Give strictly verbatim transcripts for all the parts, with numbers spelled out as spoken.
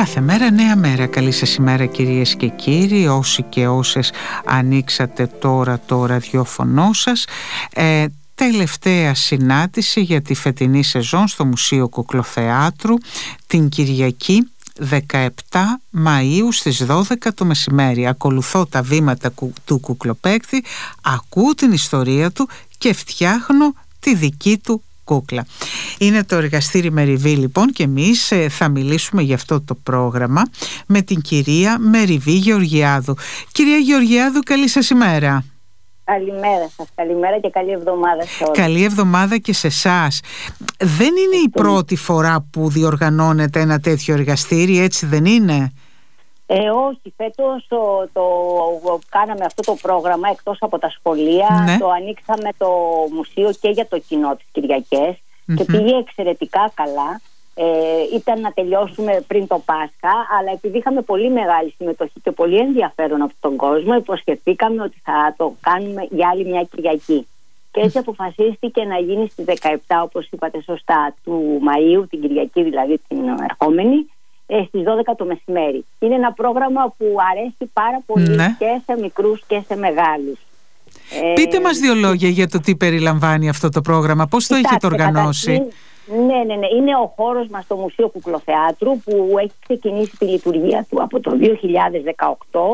Κάθε μέρα νέα μέρα. Καλή σας ημέρα κυρίες και κύριοι, όσοι και όσες ανοίξατε τώρα το ραδιόφωνο σας. Ε, τελευταία συνάντηση για τη φετινή σεζόν στο Μουσείο Κουκλοθεάτρου την Κυριακή δεκαεπτά Μαΐου στις δώδεκα το μεσημέρι. Ακολουθώ τα βήματα του κουκλοπαίκτη, ακούω την ιστορία του και φτιάχνω τη δική του κούκλα. Είναι το εργαστήρι Μεριβή λοιπόν και εμείς ε, θα μιλήσουμε για αυτό το πρόγραμμα με την κυρία Μεριβή Γεωργιάδου. Κυρία Γεωργιάδου, καλή σας ημέρα. Καλημέρα σας, καλημέρα και καλή εβδομάδα σε όλους. Καλή εβδομάδα και σε εσάς. Δεν είναι η πρώτη φορά που διοργανώνεται ένα τέτοιο εργαστήρι, έτσι δεν είναι? Ε, όχι, φέτος το, το, κάναμε αυτό το πρόγραμμα εκτός από τα σχολεία, ναι. Το ανοίξαμε το μουσείο και για το κοινό τις Κυριακές mm-hmm. και πήγε εξαιρετικά καλά. Ε, ήταν να τελειώσουμε πριν το Πάσχα, αλλά επειδή είχαμε πολύ μεγάλη συμμετοχή και πολύ ενδιαφέρον από τον κόσμο, υποσχεθήκαμε ότι θα το κάνουμε για άλλη μια Κυριακή. Και έτσι αποφασίστηκε να γίνει στις δεκαεπτά, όπως είπατε σωστά, του Μαΐου, την Κυριακή δηλαδή την ερχόμενη, στις δώδεκα το μεσημέρι. Είναι ένα πρόγραμμα που αρέσει πάρα πολύ ναι. και σε μικρούς και σε μεγάλους. Πείτε ε, μας δύο λόγια για το τι περιλαμβάνει αυτό το πρόγραμμα, πώς το έχετε οργανώσει? Ναι, ναι, ναι. Είναι ο χώρος μας στο Μουσείο Κουκλοθεάτρου που έχει ξεκινήσει τη λειτουργία του από το δύο χιλιάδες δεκαοκτώ.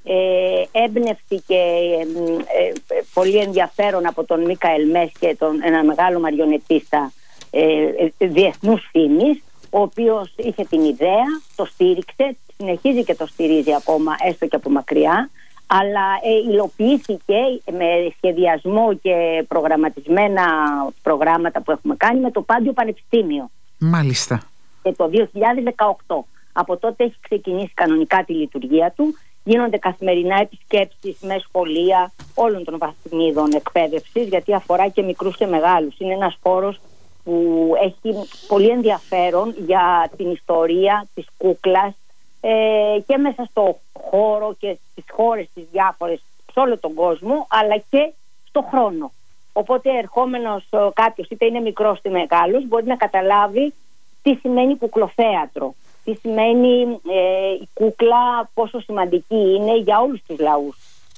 Ε, έμπνευστηκε ε, ε, πολύ ενδιαφέρον από τον Μίκαελ Μες και τον, ένα μεγάλο μαριονετίστα ε, ε, διεθνούς φήμης, ο οποίος είχε την ιδέα, το στήριξε, συνεχίζει και το στηρίζει ακόμα, έστω και από μακριά, αλλά ε, υλοποιήθηκε με σχεδιασμό και προγραμματισμένα προγράμματα που έχουμε κάνει με το Πάντιο Πανεπιστήμιο. Μάλιστα. Και το δύο χιλιάδες δεκαοκτώ. Από τότε έχει ξεκινήσει κανονικά τη λειτουργία του. Γίνονται καθημερινά επισκέψεις με σχολεία όλων των βαθμίδων εκπαίδευσης, γιατί αφορά και μικρούς και μεγάλους. Είναι ένας χώρος που έχει πολύ ενδιαφέρον για την ιστορία της κούκλας ε, και μέσα στο χώρο και στις χώρες τις διάφορες σε όλο τον κόσμο, αλλά και στο χρόνο. Οπότε ερχόμενος κάποιος, είτε είναι μικρός είτε μεγάλος, μπορεί να καταλάβει τι σημαίνει κουκλοθέατρο, τι σημαίνει ε, η κούκλα, πόσο σημαντική είναι για όλους τους λαούς.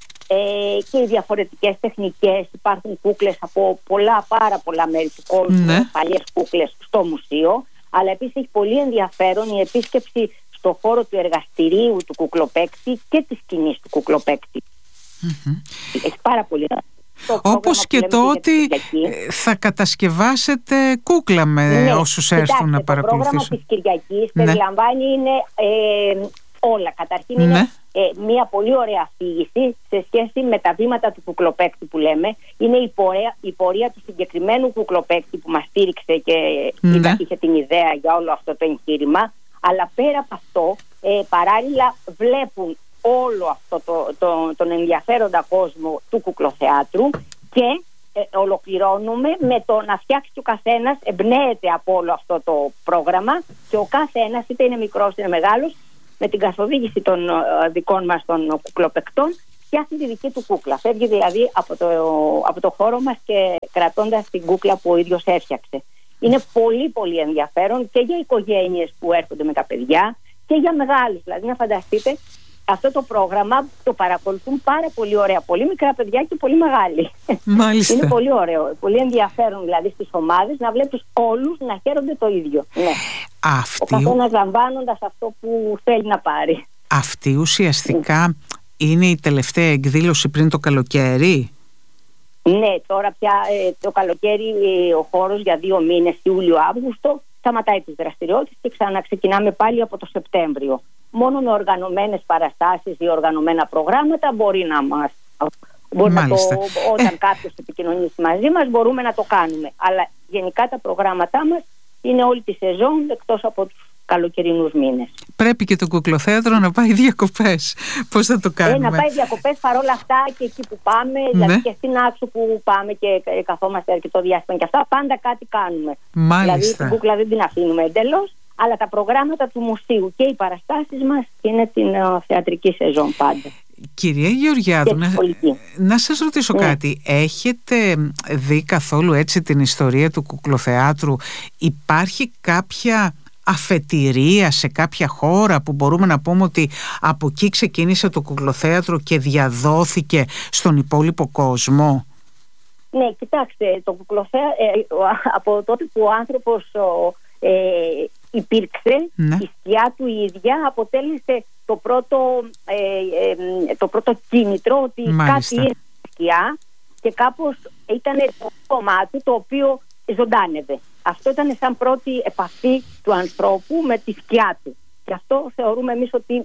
Ε, και οι διαφορετικές τεχνικές, υπάρχουν κούκλες από πολλά, πάρα πολλά μέρη του κόσμου, ναι. παλιές κούκλες στο μουσείο, αλλά επίσης έχει πολύ ενδιαφέρον η επίσκεψη στο χώρο του εργαστηρίου του κουκλοπαίκτη και της σκηνής του κουκλοπαίκτη. Mm-hmm. Έχει πάρα πολύ. Όπως και το ότι θα κατασκευάσετε κούκλα με ναι, όσους κοιτάξτε, έρθουν να παρακολουθήσουν. Το πρόγραμμα της Κυριακής ναι. περιλαμβάνει είναι, ε, όλα. Καταρχήν ναι. είναι ε, μια πολύ ωραία αφήγηση σε σχέση με τα βήματα του κουκλοπαίκτη που λέμε. Είναι η πορεία, η πορεία του συγκεκριμένου κουκλοπαίκτη που μας στήριξε και ναι. είχε την ιδέα για όλο αυτό το εγχείρημα. Αλλά πέρα από αυτό, ε, παράλληλα βλέπουν όλο αυτό το, το, τον ενδιαφέροντα κόσμο του κουκλοθεάτρου και ε, ολοκληρώνουμε με το να φτιάξει ο καθένας, εμπνέεται από όλο αυτό το πρόγραμμα και ο κάθε ένας, είτε είναι μικρός είτε είναι μεγάλος, με την καθοδήγηση των ε, δικών μας των κουκλοπαικτών φτιάχνει τη δική του κούκλα. Φεύγει δηλαδή από το, από το χώρο μας και κρατώντας την κούκλα που ο ίδιος έφτιαξε. Είναι πολύ πολύ ενδιαφέρον και για οικογένειες που έρχονται με τα παιδιά και για μεγάλους. Δηλαδή να φανταστείτε, αυτό το πρόγραμμα το παρακολουθούν πάρα πολύ ωραία, πολύ μικρά παιδιά και πολύ μεγάλοι. Μάλιστα. Είναι πολύ ωραίο, πολύ ενδιαφέρον δηλαδή στις ομάδες να βλέπεις όλους να χαίρονται το ίδιο. Ναι. Αυτή... Ο καθένας λαμβάνοντας αυτό που θέλει να πάρει. Αυτή ουσιαστικά mm. είναι η τελευταία εκδήλωση πριν το καλοκαίρι? Ναι, τώρα πια ε, το καλοκαίρι ε, ο χώρος για δύο μήνες, Ιούλιο-Αύγουστο, σταματάει τις δραστηριότητες και ξαναξεκινάμε πάλι από το Σεπτέμβριο. Μόνο με οργανωμένες παραστάσεις ή οργανωμένα προγράμματα μπορεί να μας... Μπορεί να το, όταν ε. κάποιος επικοινωνήσει μαζί μας μπορούμε να το κάνουμε. Αλλά γενικά τα προγράμματά μας είναι όλη τη σεζόν εκτός από τους καλοκαιρινούς μήνες. Πρέπει και το κουκλοθέατρο να πάει διακοπές. Πώς θα το κάνουμε? Ε, να πάει διακοπές παρόλα αυτά και εκεί που πάμε, ναι. δηλαδή και στην Άξο που πάμε και καθόμαστε αρκετό διάστημα και αυτά, πάντα κάτι κάνουμε. Μάλιστα. Δηλαδή την κούκλα δεν την αφήνουμε εντελώς, αλλά τα προγράμματα του μουσείου και οι παραστάσεις μας είναι την uh, θεατρική σεζόν πάντα. Κυρία Γεωργιάδου, να, να σας ρωτήσω ναι. κάτι. Έχετε δει καθόλου έτσι την ιστορία του κουκλοθεάτρου? Υπάρχει κάποια αφετηρία σε κάποια χώρα που μπορούμε να πούμε ότι από εκεί ξεκίνησε το κουκλοθέατρο και διαδόθηκε στον υπόλοιπο κόσμο? Ναι, κοιτάξτε, το κουκλοθέατρο ε, από τότε που ο άνθρωπος ε, υπήρξε, ναι, η σκιά του η ίδια αποτέλεσε το πρώτο, ε, ε, το πρώτο κίνητρο ότι Μάλιστα. κάτι είναι σκιά και κάπως ήταν το κομμάτι το οποίο ζωντάνευε. Αυτό ήταν σαν πρώτη επαφή του ανθρώπου με τη σκιά του. Και αυτό θεωρούμε εμείς ότι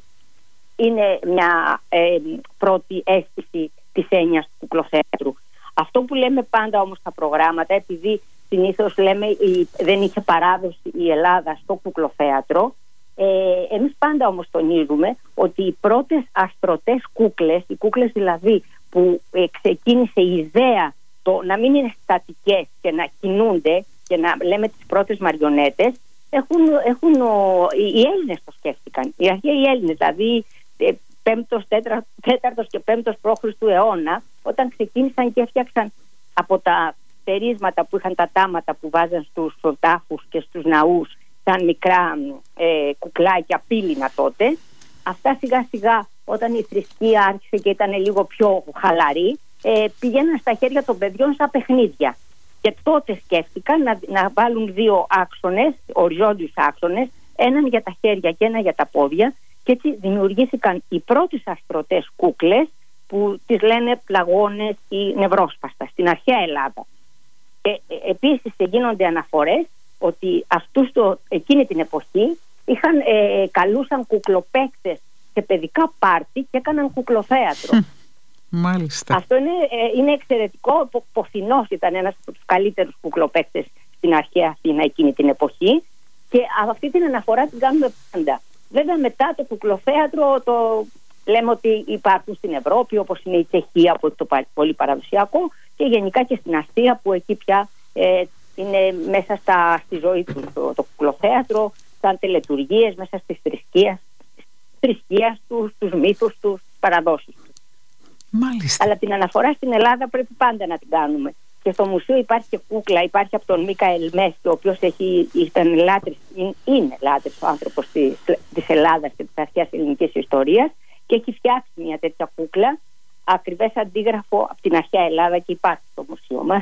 είναι μια ε, πρώτη αίσθηση της έννοιας του κουκλοθέατρου. Αυτό που λέμε πάντα όμως στα προγράμματα, επειδή συνήθως λέμε η, δεν είχε παράδοση η Ελλάδα στο κουκλοθέατρο, ε, εμείς πάντα όμως τονίζουμε ότι οι πρώτες αστρωτές κούκλες, οι κούκλες δηλαδή που ε, ξεκίνησε η ιδέα το να μην είναι στατικές και να κινούνται και να λέμε τις πρώτες μαριονέτες, έχουν, έχουν ο, οι Έλληνες το σκέφτηκαν. Οι αρχαίοι Έλληνες, δηλαδή πέμπτος, τέταρτος και πέμπτος π.Χ. αιώνα, όταν ξεκίνησαν και έφτιαξαν από τα θερίσματα που είχαν τα τάματα που βάζαν στους τάφους και στους ναούς σαν μικρά ε, κουκλάκια πύληνα τότε, αυτά σιγά σιγά όταν η θρησκεία άρχισε και ήταν λίγο πιο χαλαρή, ε, πηγαίναν στα χέρια των παιδιών σαν παιχνίδια. Και τότε σκέφτηκαν να, να βάλουν δύο άξονες, οριζόντιους άξονες, έναν για τα χέρια και ένα για τα πόδια, και έτσι δημιουργήθηκαν οι πρώτες αστρωτές κούκλες που τις λένε πλαγώνες ή νευρόσπαστα στην αρχαία Ελλάδα. Και ε, επίσης γίνονται αναφορές ότι αυτούς το, εκείνη την εποχή είχαν, ε, καλούσαν κουκλοπαίκτες σε παιδικά πάρτι και έκαναν κουκλοθέατρο. Μάλιστα. Αυτό είναι, ε, είναι εξαιρετικό. Ο Ποθηνός ήταν ένας από τους καλύτερους κουκλοπαίκτες στην αρχαία Αθήνα εκείνη την εποχή, και αυτή την αναφορά την κάνουμε πάντα. Βέβαια μετά το κουκλοθέατρο το λέμε ότι υπάρχουν στην Ευρώπη, όπως είναι η Τσεχία που είναι το πολύ παραδοσιακό, και γενικά και στην Ασία που εκεί πια ε, είναι μέσα στα, στη ζωή του το, το κουκλοθέατρο, σαν τελετουργίες μέσα στις θρησκείες, θρησκείας του, στους μύθους του, στις παραδόσεις του. Μάλιστα. Αλλά την αναφορά στην Ελλάδα πρέπει πάντα να την κάνουμε. Και στο μουσείο υπάρχει και κούκλα, υπάρχει από τον Μίκαελ Μέση, ο οποίος έχει, ήταν λάτρης, είναι λάτρης ο άνθρωπος της, της Ελλάδας και της αρχαίας ελληνικής ιστορίας, και έχει φτιάξει μια τέτοια κούκλα, ακριβές αντίγραφο από την αρχαία Ελλάδα, και υπάρχει στο μουσείο μας.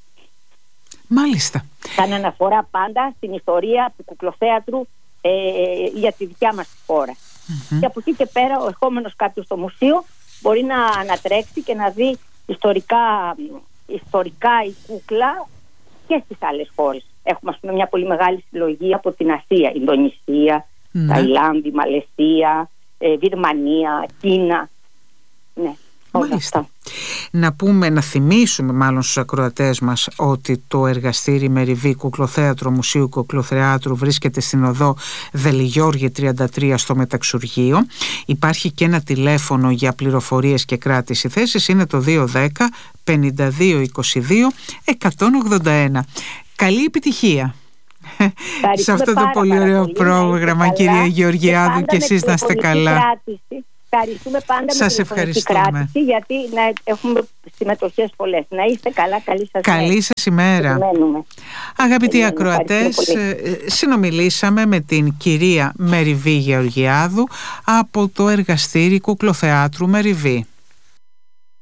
Μάλιστα. Σαν αναφορά πάντα στην ιστορία του κουκλοθέατρου ε, για τη δικιά μας χώρα. Mm-hmm. Και από εκεί και πέρα ο ερχόμενος κάποιος στο μουσείο μπορεί να ανατρέξει και να δει ιστορικά, ιστορικά η κούκλα και στις άλλες χώρες. Έχουμε ας πούμε μια πολύ μεγάλη συλλογή από την Ασία, Ινδονησία, mm-hmm. Ταϊλάνδη, Μαλαισία, ε, Βυρμανία, Κίνα. Ναι. Μάλιστα. Να πούμε, να θυμίσουμε μάλλον στους ακροατές μας ότι το εργαστήρι Μεριβή Κουκλοθέατρο Μουσείου Κουκλοθεάτρου βρίσκεται στην οδό Δελιγιώργη τριάντα τρία στο Μεταξουργείο. Υπάρχει και ένα τηλέφωνο για πληροφορίες και κράτηση θέσης, είναι το δύο ένα μηδέν πενήντα δύο είκοσι δύο εκατόν ογδόντα ένα. Καλή επιτυχία σε αυτό το πολύ ωραίο πρόγραμμα, κυρία Γεωργιάδου, και, και εσείς να είστε καλά. Κράτηση. Ευχαριστούμε πάντα. Σας με την κράτηση, γιατί να έχουμε συμμετοχές πολλές. Να είστε καλά, καλή σας καλή μέρα. Σας ημέρα. Αγαπητοί ακροατές, συνομιλήσαμε με την κυρία Μεριβή Γεωργιάδου από το εργαστήρι Κουκλοθεάτρου Μεριβή.